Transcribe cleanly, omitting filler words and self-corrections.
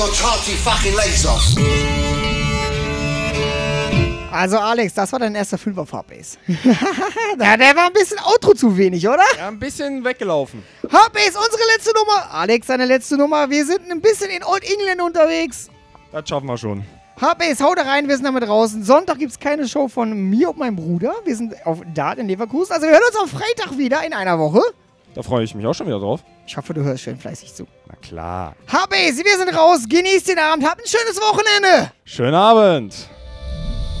Also Alex, das war dein erster Fünfer auf Hardbase. Der war ein bisschen Outro zu wenig, oder? Ja, ein bisschen weggelaufen. Hardbase, unsere letzte Nummer. Alex, seine letzte Nummer. Wir sind ein bisschen in Old England unterwegs. Das schaffen wir schon. Hardbase, haut rein, wir sind damit draußen. Sonntag gibt es keine Show von mir und meinem Bruder. Wir sind auf Dart in Leverkusen. Also wir hören uns am Freitag wieder in einer Woche. Da freue ich mich auch schon wieder drauf. Ich hoffe, du hörst schön fleißig zu. Na klar. Hardbase, wir sind raus. Genießt den Abend. Habt ein schönes Wochenende. Schönen Abend.